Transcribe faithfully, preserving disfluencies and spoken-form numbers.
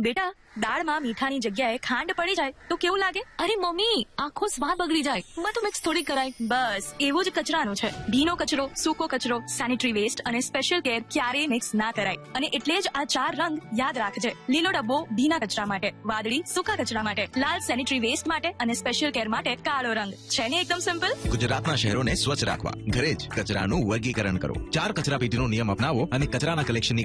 બેટા, દાળમાં મીઠાની જગ્યાએ ખાંડ પડી જાય તો કેવું લાગે? અરે મમ્મી, આખો સ્વાદ બગડી જાય. મેં તો મિક્સ થોડી કરાય. બસ એવું જ કચરાનું છે. ભીનો કચરો, સૂકો કચરો, સેનિટરી વેસ્ટ અને સ્પેશિયલ કેર ક્યારેય મિક્સ ના કરાય. અને એટલે જ આ ચાર રંગ યાદ રાખજે. લીલો ડબ્બો ભીના કચરા માટે, વાદળી સૂકા કચરા માટે, લાલ સેનિટરી વેસ્ટ માટે અને સ્પેશિયલ કેર માટે કાળો રંગ. છે ને એકદમ સિમ્પલ? ગુજરાતના શહેરોને સ્વચ્છ રાખવા ઘરે જ કચરાનું વર્ગીકરણ કરો. ચાર કચરા પેટીનો નિયમ અપનાવો અને કચરાના કલેક્શનની